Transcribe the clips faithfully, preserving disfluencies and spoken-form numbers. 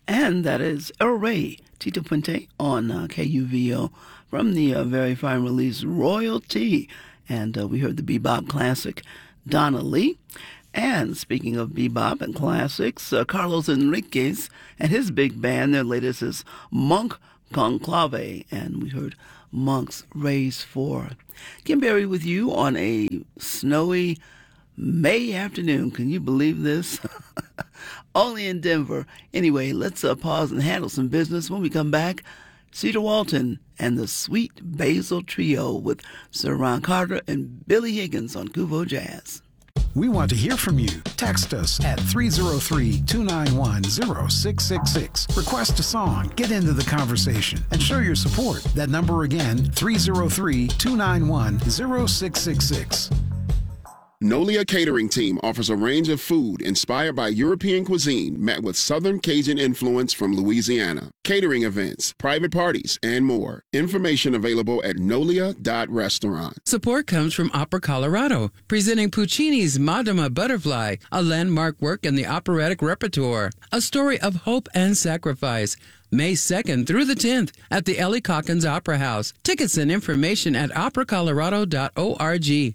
And that is El Rey, Tito Puente on uh, K U V O from the uh, very fine release Royalty. And uh, we heard the bebop classic Donna Lee. And speaking of bebop and classics, uh, Carlos Enriquez and his big band, their latest is Monk Conclave. And we heard Monk's Raise Four. Kim Berry with you on a snowy May afternoon. Can you believe this? Only in Denver. Anyway, let's uh, pause and handle some business. When we come back, Cedar Walton and the Sweet Basil Trio with Sir Ron Carter and Billy Higgins on Kuvo Jazz. We want to hear from you. Text us at three oh three, two nine one, oh six six six. Request a song, get into the conversation, and show your support. That number again, three oh three, two nine one, oh six six six. Nolia Catering Team offers a range of food inspired by European cuisine met with Southern Cajun influence from Louisiana. Catering events, private parties, and more. Information available at nolia dot restaurant. Support comes from Opera Colorado, presenting Puccini's Madama Butterfly, a landmark work in the operatic repertoire. A story of hope and sacrifice. May second through the tenth at the Ellie Calkins Opera House. Tickets and information at opera colorado dot org.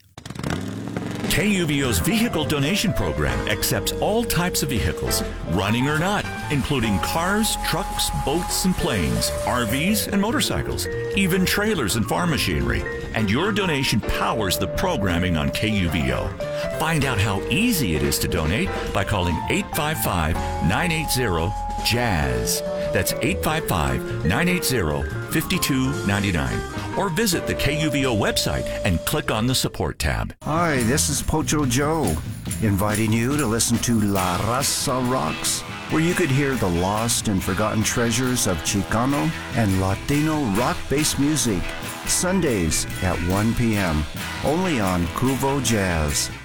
K U V O's vehicle donation program accepts all types of vehicles, running or not, including cars, trucks, boats, and planes, R Vs, and motorcycles, even trailers and farm machinery. And your donation powers the programming on K U V O. Find out how easy it is to donate by calling eight five five, nine eight zero, jazz. That's eight five five, nine eight zero, five two nine nine. Or visit the K U V O website and click on the support tab. Hi, this is Pocho Joe, inviting you to listen to La Raza Rocks, where you could hear the lost and forgotten treasures of Chicano and Latino rock-based music, Sundays at one p.m., only on Kuvo Jazz.